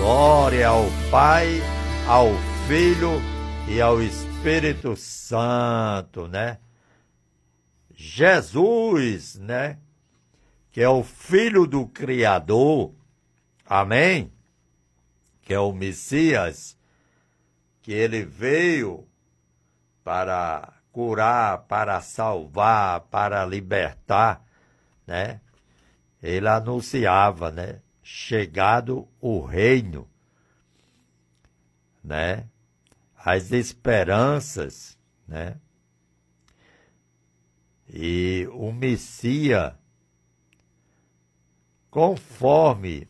Glória ao Pai, ao Filho e ao Espírito Santo, né? Jesus, né? Que é o Filho do Criador, amém? Que é o Messias, que ele veio para curar, para salvar, para libertar, né? Ele anunciava, né? Chegado o reino, né? As esperanças, né? E o Messias, conforme,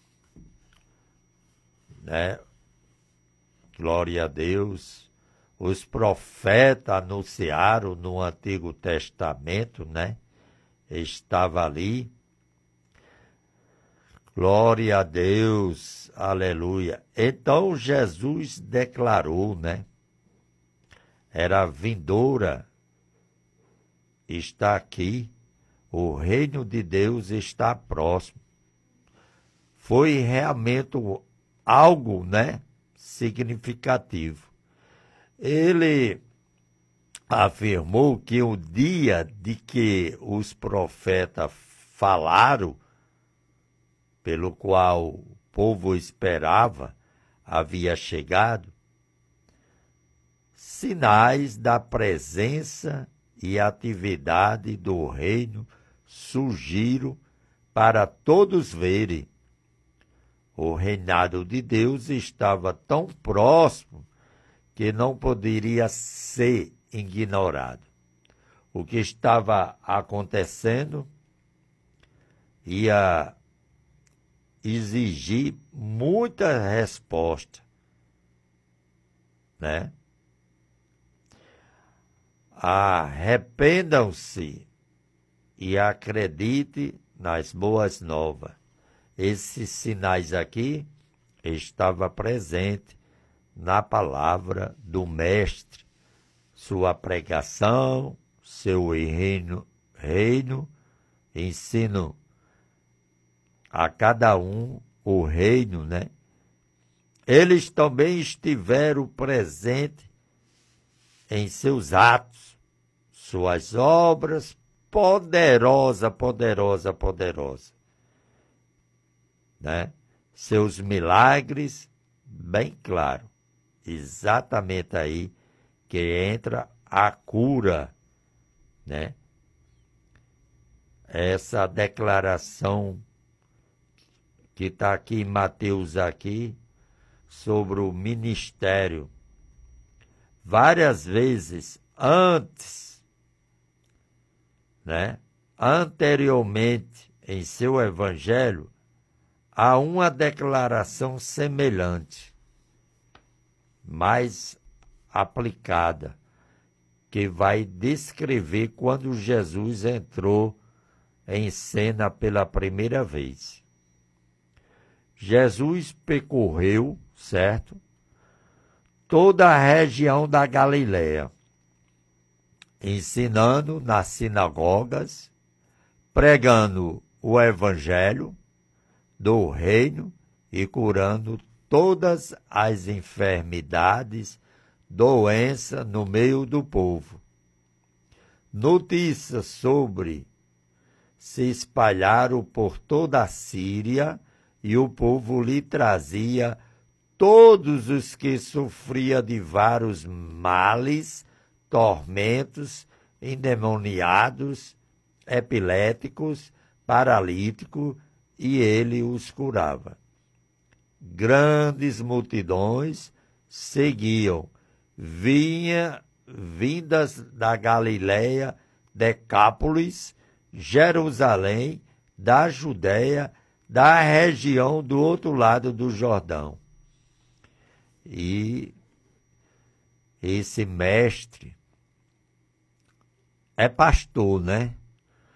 né? Glória a Deus, os profetas anunciaram no Antigo Testamento, né? Estava ali. Glória a Deus, aleluia. Então Jesus declarou, né? Era vindoura, está aqui, o reino de Deus está próximo. Foi realmente algo, né? Significativo. Ele afirmou que o dia de que os profetas falaram, pelo qual o povo esperava, havia chegado, sinais da presença e atividade do reino surgiram para todos verem. O reinado de Deus estava tão próximo que não poderia ser ignorado. O que estava acontecendo ia exigir muita resposta, né? Arrependam-se e acredite nas boas novas. Esses sinais aqui estavam presentes na palavra do Mestre, sua pregação, seu reino, ensino a cada um o reino, né? Eles também estiveram presentes em seus atos, suas obras, poderosa, né? Seus milagres, bem claro, exatamente aí que entra a cura, né? Essa declaração que está aqui em Mateus aqui, sobre o ministério. Várias vezes antes, né? Anteriormente, em seu evangelho, há uma declaração semelhante, mais aplicada, que vai descrever quando Jesus entrou em cena pela primeira vez. Jesus percorreu, certo? Toda a região da Galiléia, ensinando nas sinagogas, pregando o evangelho do reino e curando todas as enfermidades, doenças no meio do povo. Notícias sobre se espalharam por toda a Síria e o povo lhe trazia todos os que sofriam de vários males, tormentos, endemoniados, epiléticos, paralíticos, e ele os curava. Grandes multidões seguiam, vindas da Galiléia, Decápolis, Jerusalém, da Judéia, da região do outro lado do Jordão. E esse mestre é pastor, né?